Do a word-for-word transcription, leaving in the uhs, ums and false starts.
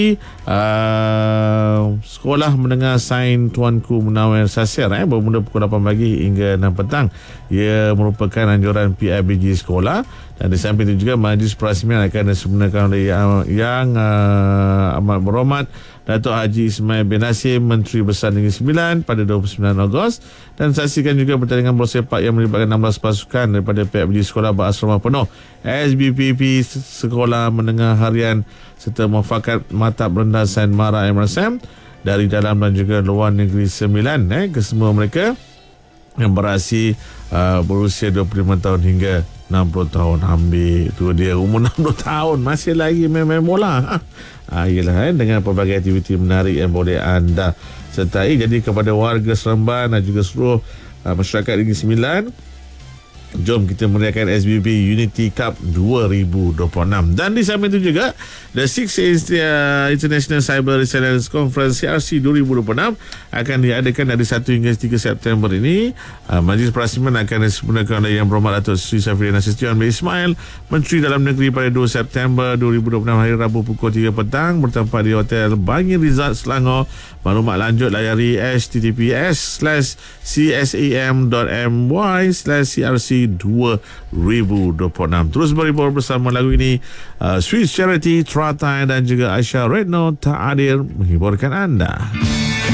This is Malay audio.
Uh, Sekolah Menengah Sains Tuanku Munawir Sasir eh, bermula pukul lapan pagi hingga enam petang. Ia merupakan anjuran P I B G sekolah, dan di samping itu juga majlis perasmian akan disempurnakan oleh Yang, yang uh, Amat Berhormat Datuk Haji Ismail bin Nasim, Menteri Besar Negeri Sembilan pada dua puluh sembilan Ogos, dan saksikan juga pertandingan bola sepak yang melibatkan enam belas pasukan daripada P I B G sekolah berasrama penuh, S B P P Sekolah Menengah Harian serta Mufakat Matab Rendah Saint Mara M R S M dari dalam dan juga luar negeri sembilan eh, kesemua mereka yang berasi uh, berusia dua puluh lima tahun hingga enam puluh tahun. Ambil tu dia umur enam puluh tahun masih lagi main-main bola. Ah, ialah eh, dengan pelbagai aktiviti menarik yang boleh anda sertai. Jadi kepada warga Seremban dan juga seluruh uh, masyarakat Negeri Sembilan, jom kita meriahkan S B B Unity Cup dua ribu dua puluh enam. Dan di samping itu juga The Sixth International Cyber Resilience Conference C R C dua ribu dua puluh enam akan diadakan dari satu hingga tiga September ini. uh, Majlis Perasmian akan disempurnakan oleh Yang Berhormat Datuk Seri Safri Nasution bin Ismail, Menteri Dalam Negeri, pada dua September dua ribu dua puluh enam hari Rabu pukul tiga petang bertempat di Hotel Bangir Rizal, Selangor. Maklumat lanjut layari h t t p s slash c s a m dot m y slash c r c dua ribu dua puluh enam. Terus berhibur bersama lagu ini. uh, Swiss Charity, Tratai dan juga Aisyah Redno tak hadir menghiburkan anda.